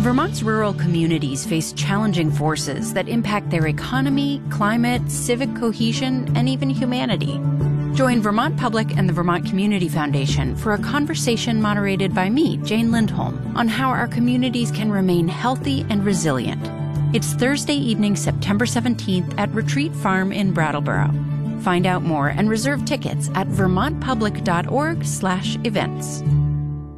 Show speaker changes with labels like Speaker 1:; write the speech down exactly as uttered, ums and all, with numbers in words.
Speaker 1: Vermont's rural communities face challenging forces that impact their economy, climate, civic cohesion, and even humanity. Join Vermont Public and the Vermont Community Foundation for a conversation moderated by me, Jane Lindholm, on how our communities can remain healthy and resilient. It's Thursday evening, September seventeenth at Retreat Farm in Brattleboro. Find out more and reserve tickets at vermont public dot org slash events.